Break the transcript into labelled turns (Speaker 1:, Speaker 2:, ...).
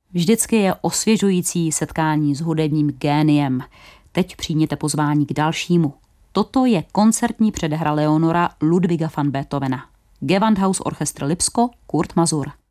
Speaker 1: Vždycky je osvěžující setkání s hudebním géniem. Teď přijměte pozvání k dalšímu. Toto je koncertní předehra Leonora Ludwiga van Beethovena. Gewandhaus Orchestr Lipsko, Kurt Mazur.